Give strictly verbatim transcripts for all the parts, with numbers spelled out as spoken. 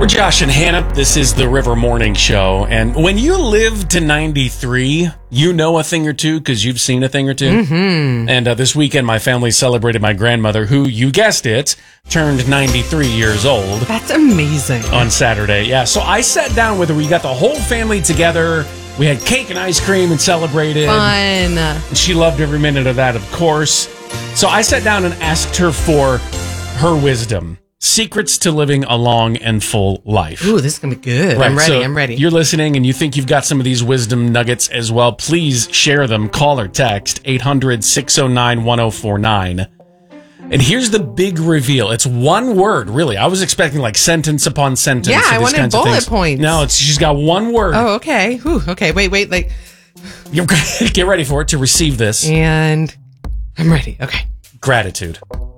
We're Josh and Hannah. This is the River Morning Show. And when you live to ninety-three, you know a thing or two because you've seen a thing or two. Mm-hmm. And uh, this weekend, my family celebrated my grandmother, who, you guessed it, turned ninety-three years old. That's amazing. On Saturday. Yeah. So I sat down with her. We got the whole family together. We had cake and ice cream and celebrated. Fun. And she loved every minute of that, of course. So I sat down and asked her for her wisdom. Secrets to living a long and full life. Ooh, this is going to be good. Right, I'm ready, so I'm ready. You're listening and you think you've got some of these wisdom nuggets as well. Please share them. Call or text eight hundred, six oh nine, one oh four nine. And here's the big reveal. It's one word, really. I was expecting like sentence upon sentence. Yeah, I wanted kinds of bullet things. points. No, it's she's got one word. Oh, okay. Ooh, okay, wait, wait. Like, You're, get ready for it to receive this. And I'm ready. Okay. Gratitude.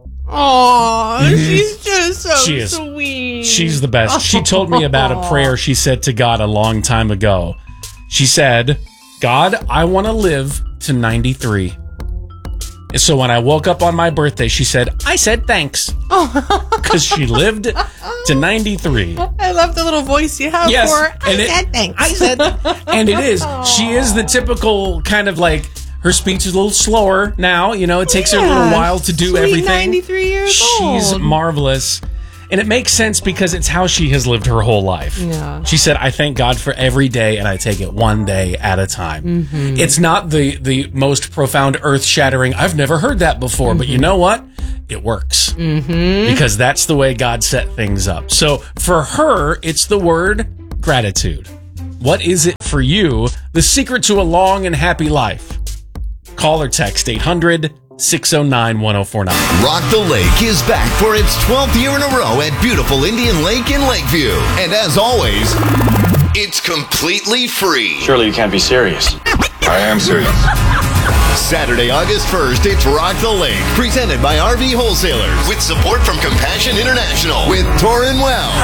Oh, she's just so She is. sweet. She's the best. She told me about a prayer she said to God a long time ago. She said, God, I want to live to ninety-three. And so when I woke up on my birthday, she said, I said thanks. Because she lived to ninety-three. I love the little voice you have Yes, for her. I and it- said thanks. I said, and it is. She is the typical kind of like, her speech is a little slower now. You know, it takes her a little Yeah, while to do sweet everything. ninety-three years She's old. marvelous. And it makes sense because it's how she has lived her whole life. Yeah. She said, I thank God for every day and I take it one day at a time. Mm-hmm. It's not the, the most profound, earth-shattering, I've never heard that before, mm-hmm. but you know what? It works. Mm-hmm. Because that's the way God set things up. So for her, it's the word gratitude. What is it for you? The secret to a long and happy life. Call or text eight hundred, six oh nine, one oh four nine. Rock the Lake is back for its twelfth year in a row at beautiful Indian Lake in Lakeview. And as always, it's completely free. Surely you can't be serious. I am serious. Saturday, August first, it's Rock the Lake, presented by R V Wholesalers, with support from Compassion International, with Torrin Wells,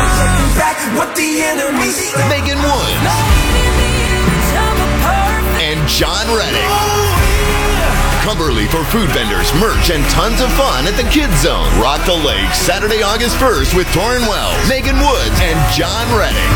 Megan Woods, and John Reddick. Come early for food vendors, merch, and tons of fun at the Kids Zone. Rock the Lake, Saturday, August first, with Torrin Wells, Megan Woods, and John Reddick.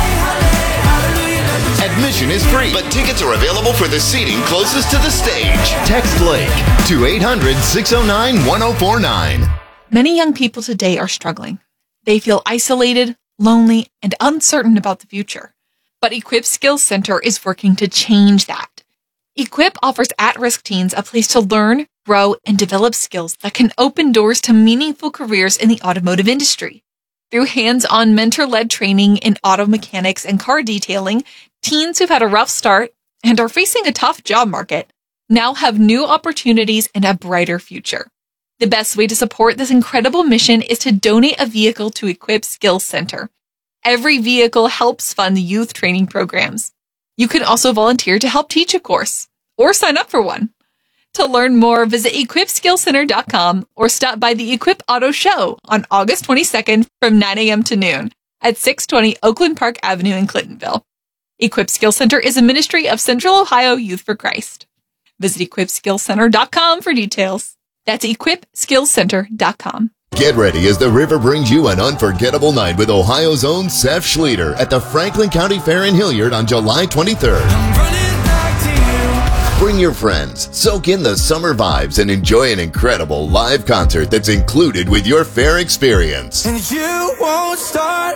Admission is free, but tickets are available for the seating closest to the stage. Text Lake to eight hundred, six oh nine, one oh four nine. Many young people today are struggling. They feel isolated, lonely, and uncertain about the future. But Equip Skills Center is working to change that. Equip offers at-risk teens a place to learn, grow, and develop skills that can open doors to meaningful careers in the automotive industry. Through hands-on mentor-led training in auto mechanics and car detailing, teens who've had a rough start and are facing a tough job market now have new opportunities and a brighter future. The best way to support this incredible mission is to donate a vehicle to Equip Skills Center. Every vehicle helps fund youth training programs. You can also volunteer to help teach a course or sign up for one. To learn more, visit equip skills center dot com or stop by the Equip Auto Show on August twenty-second from nine a.m. to noon at six twenty Oakland Park Avenue in Clintonville. Equip Skills Center is a ministry of Central Ohio Youth for Christ. Visit equip skills center dot com for details. That's equip skills center dot com. Get ready as the river brings you an unforgettable night with Ohio's own Seth Schlueter at the Franklin County Fair in Hilliard on July twenty-third. Bring your friends, soak in the summer vibes, and enjoy an incredible live concert that's included with your fair experience. And you won't start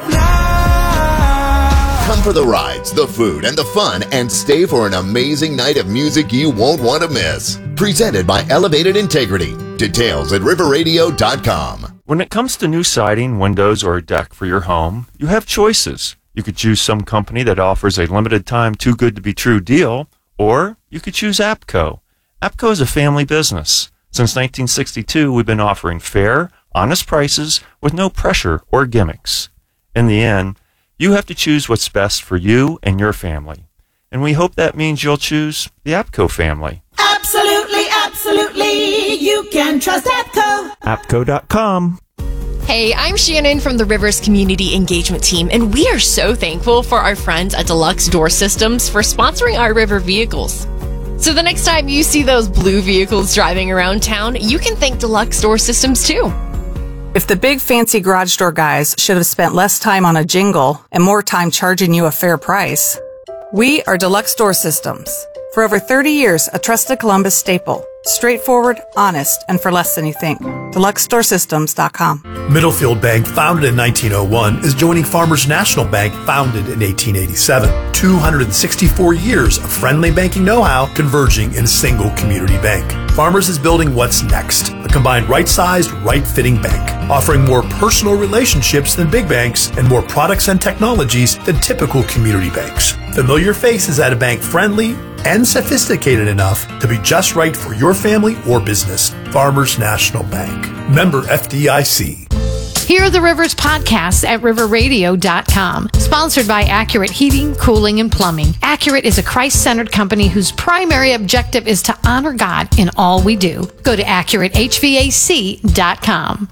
now. Come for the rides, the food, and the fun, and stay for an amazing night of music you won't want to miss. Presented by Elevated Integrity. Details at river radio dot com. When it comes to new siding, windows, or a deck for your home, you have choices. You could choose some company that offers a limited time too good to be true deal, or you could choose APCO. APCO is a family business. Since nineteen sixty-two, we've been offering fair, honest prices with no pressure or gimmicks. In the end, you have to choose what's best for you and your family. And we hope that means you'll choose the APCO family. Absolutely, absolutely. You can trust APCO. apco dot com. Hey, I'm Shannon from the Rivers Community Engagement Team, and we are so thankful for our friends at Deluxe Door Systems for sponsoring our river vehicles. So the next time you see those blue vehicles driving around town, you can thank Deluxe Door Systems too. If the big fancy garage door guys should have spent less time on a jingle and more time charging you a fair price, we are Deluxe Door Systems. For over thirty years, a trusted Columbus staple. Straightforward, honest, and for less than you think. Deluxe Door Systems dot com. Middlefield Bank, founded in nineteen oh one, is joining Farmers National Bank, founded in eighteen eighty-seven. two hundred sixty-four years of friendly banking know-how converging in a single community bank. Farmers is building what's next, a combined right-sized, right-fitting bank, offering more personal relationships than big banks and more products and technologies than typical community banks. Familiar faces at a bank friendly and sophisticated enough to be just right for your family or business. Farmers National Bank. Member F D I C. Hear the Rivers podcasts at river radio dot com. Sponsored by Accurate Heating, Cooling, and Plumbing. Accurate is a Christ-centered company whose primary objective is to honor God in all we do. Go to accurate h v a c dot com.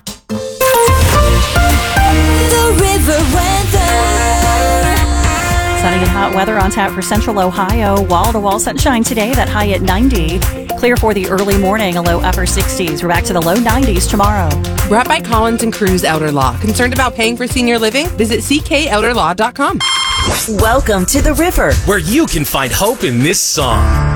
The River Weather. Sunny and hot weather on tap for central Ohio. Wall-to-wall sunshine today, that high at ninety. Clear for the early morning, a low upper sixties. We're back to the low nineties tomorrow. Brought by Collins and Cruz Elder Law. Concerned about paying for senior living? Visit c k elder law dot com. Welcome to The River, where you can find hope in this song.